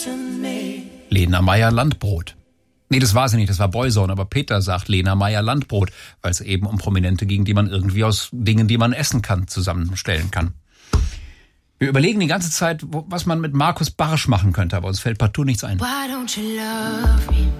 Lena Meyer-Landrut. Nee, das war sie nicht, das war Boyzone, aber Peter sagt Lena Meyer-Landrut, weil es eben um Prominente ging, die man irgendwie aus Dingen, die man essen kann, zusammenstellen kann. Wir überlegen die ganze Zeit, was man mit Markus Barsch machen könnte, aber uns fällt partout nichts ein. Why don't you love me?